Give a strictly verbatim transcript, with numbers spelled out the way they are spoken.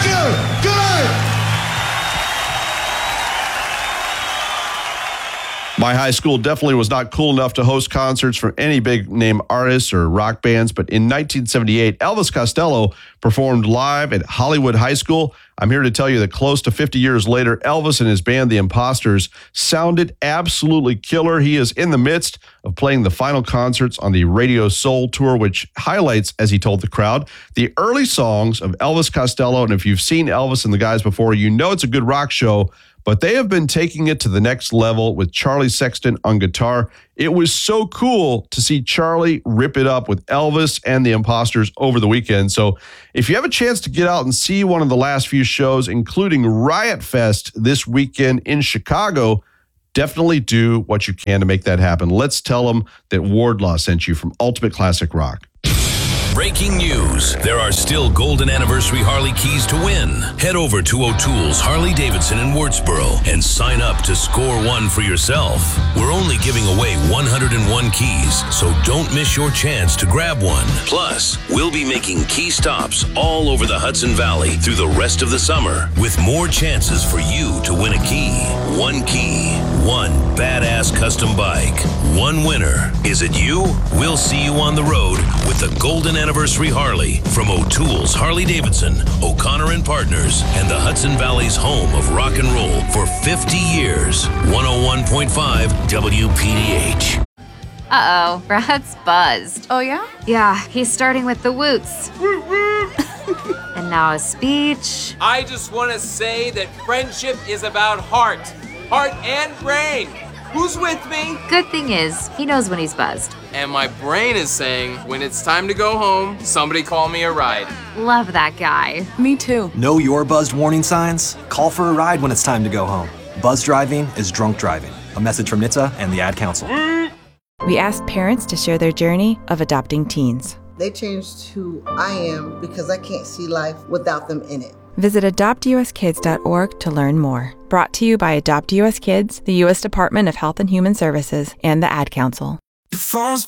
Thank you. Good night. My high school definitely was not cool enough to host concerts for any big-name artists or rock bands, but in nineteen seventy-eight, Elvis Costello performed live at Hollywood High School. I'm here to tell you that close to fifty years later, Elvis and his band, The Imposters, sounded absolutely killer. He is in the midst of playing the final concerts on the Radio Soul Tour, which highlights, as he told the crowd, the early songs of Elvis Costello. And if you've seen Elvis and the guys before, you know it's a good rock show. But they have been taking it to the next level with Charlie Sexton on guitar. It was so cool to see Charlie rip it up with Elvis and the Imposters over the weekend. So if you have a chance to get out and see one of the last few shows, including Riot Fest this weekend in Chicago, definitely do what you can to make that happen. Let's tell them that Wardlaw sent you from Ultimate Classic Rock. Breaking news. There are still Golden Anniversary Harley keys to win. Head over to O'Toole's Harley-Davidson in Wurtsboro and sign up to score one for yourself. We're only giving away one hundred one keys, so don't miss your chance to grab one. Plus, we'll be making key stops all over the Hudson Valley through the rest of the summer with more chances for you to win a key. One key, one badass custom bike, one winner. Is it you? We'll see you on the road with the Golden Anniversary Harley from O'Toole's Harley-Davidson, O'Connor and Partners, and the Hudson Valley's home of rock and roll for fifty years. one oh one point five W P D H. Uh-oh, Brad's buzzed. Oh, yeah? Yeah, he's starting with the woots. And now a speech. I just want to say that friendship is about heart. Heart and brain. Who's with me? Good thing is, he knows when he's buzzed. And my brain is saying, when it's time to go home, somebody call me a ride. Love that guy. Me too. Know your buzzed warning signs? Call for a ride when it's time to go home. Buzz driving is drunk driving. A message from N H T S A and the Ad Council. We asked parents to share their journey of adopting teens. They changed who I am because I can't see life without them in it. Visit adopt u s kids dot org to learn more. Brought to you by Adopt U S Kids, the U S Department of Health and Human Services, and the Ad Council. Your phone's